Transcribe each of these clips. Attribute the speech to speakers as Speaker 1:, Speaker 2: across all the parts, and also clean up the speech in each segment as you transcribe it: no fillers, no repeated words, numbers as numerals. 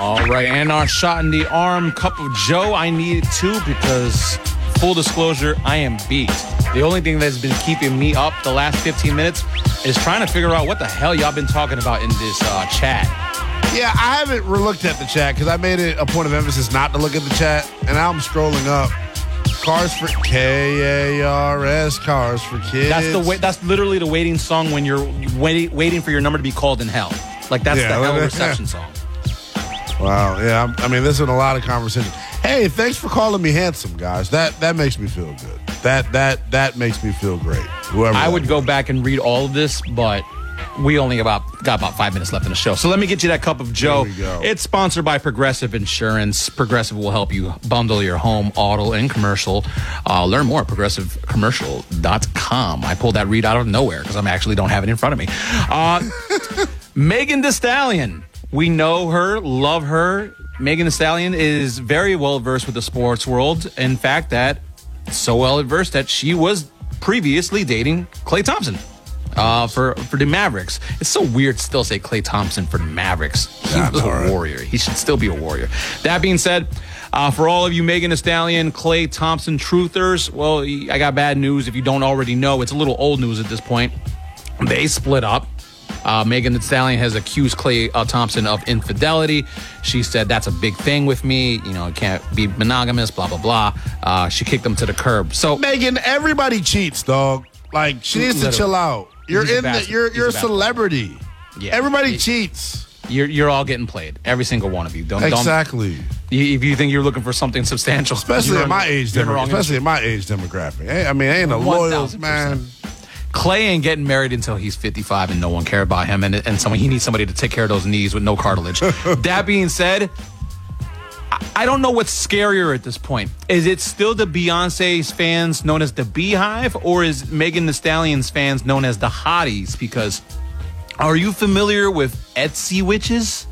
Speaker 1: All right, and our shot in the arm, Cup of Joe. I need it too because, full disclosure, I am beat. The only thing that's been keeping me up the last 15 minutes is trying to figure out what the hell y'all been talking about in this chat.
Speaker 2: Yeah, I haven't looked at the chat because I made it a point of emphasis not to look at the chat, and now I'm scrolling up. Cars for K-A-R-S, Cars for Kids.
Speaker 1: That's literally the waiting song when you're waiting for your number to be called in hell. Like that's the hell reception song.
Speaker 2: Wow, yeah. I mean, there's been a lot of conversation. Hey, thanks for calling me handsome, guys. That makes me feel good. That makes me feel great. Whoever
Speaker 1: I would go back and read all of this, but we only got about 5 minutes left in the show. So let me get you that Cup of Joe.
Speaker 2: Here we go.
Speaker 1: It's sponsored by Progressive Insurance. Progressive will help you bundle your home, auto, and commercial. Learn more at progressivecommercial.com. I pulled that read out of nowhere because I actually don't have it in front of me. Megan Thee Stallion. We know her, love her. Megan Thee Stallion is very well versed with the sports world. In fact, so well versed that she was previously dating Klay Thompson. For the Mavericks. It's so weird to still say Klay Thompson for the Mavericks. He was a warrior. He should still be a warrior. That being said, for all of you Megan Thee Stallion, Klay Thompson truthers, well, I got bad news. If you don't already know, it's a little old news at this point. They split up. Megan Thee Stallion has accused Klay Thompson of infidelity. She said, that's a big thing with me. You know, it can't be monogamous, blah, blah, blah. She kicked him to the curb. So,
Speaker 2: Megan, everybody cheats, dog. Like, she needs to chill out. You're a celebrity.
Speaker 1: Yeah.
Speaker 2: Everybody cheats.
Speaker 1: You're all getting played. Every single one of you.
Speaker 2: Exactly.
Speaker 1: If you think you're looking for something substantial,
Speaker 2: especially at my age demographic. I mean, ain't a loyal man.
Speaker 1: Klay ain't getting married until he's 55 and no one care about him, and he needs somebody to take care of those knees with no cartilage. That being said, I don't know what's scarier at this point. Is it still the Beyonce's fans known as the Beehive, or is Megan Thee Stallion's fans known as the Hotties? Because are you familiar with Etsy witches?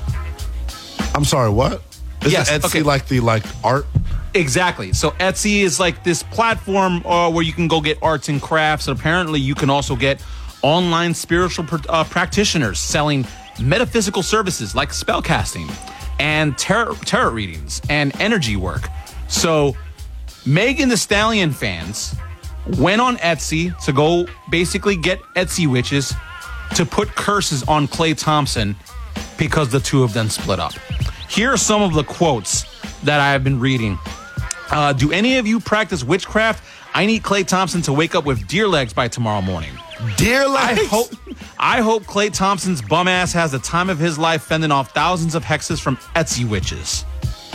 Speaker 2: I'm sorry, what? Yes, Etsy like art?
Speaker 1: Exactly. So Etsy is like this platform where you can go get arts and crafts. And apparently you can also get online spiritual practitioners selling metaphysical services like spellcasting and tarot readings and energy work. So Megan Thee Stallion fans went on Etsy to go basically get Etsy witches to put curses on Klay Thompson because the two of them split up. Here are some of the quotes that I have been reading. Do any of you practice witchcraft? I need Klay Thompson to wake up with deer legs by tomorrow morning.
Speaker 2: Deer legs?
Speaker 1: I hope Klay Thompson's bum ass has the time of his life fending off thousands of hexes from Etsy witches.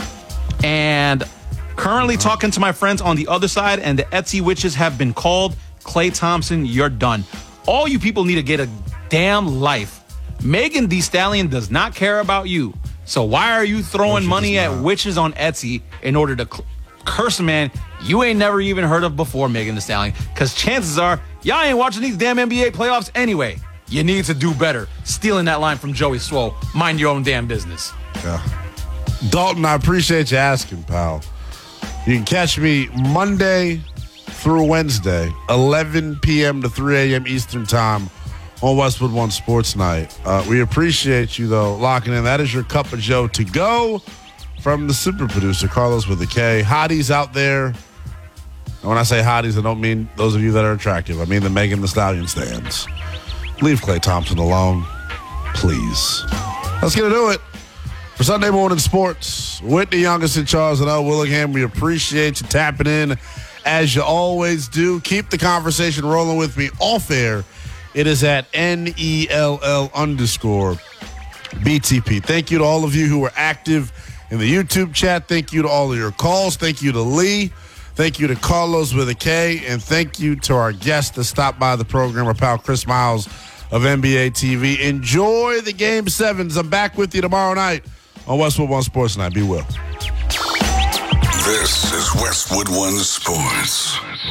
Speaker 1: And currently talking to my friends on the other side, and the Etsy witches have been called. Klay Thompson, you're done. All you people need to get a damn life. Megan Thee Stallion does not care about you. So why are you throwing money at witches on Etsy in order to curse a man you ain't never even heard of before, Megan Thee Stallion? Because chances are, y'all ain't watching these damn NBA playoffs anyway. You need to do better. Stealing that line from Joey Swoll. Mind your own damn business.
Speaker 2: Yeah. Dalton, I appreciate you asking, pal. You can catch me Monday through Wednesday, 11 p.m. to 3 a.m. Eastern Time on Westwood One Sports Night. We appreciate you, though, locking in. That is your Cup of Joe to go from the super producer, Carlos with a K. Hotties out there. And when I say hotties, I don't mean those of you that are attractive. I mean the Megan Thee Stallion stands. Leave Klay Thompson alone, please. Let's get into it. For Sunday Morning Sports, Whitney Youngest and Charles and L. Willingham, we appreciate you tapping in as you always do. Keep the conversation rolling with me off air. It is at NELL_BTP. Thank you to all of you who were active in the YouTube chat. Thank you to all of your calls. Thank you to Lee. Thank you to Carlos with a K. And thank you to our guest that stopped by the program, our pal Chris Miles of NBA TV. Enjoy the Game 7s. I'm back with you tomorrow night on Westwood One Sports Night. Be well.
Speaker 3: This is Westwood One Sports.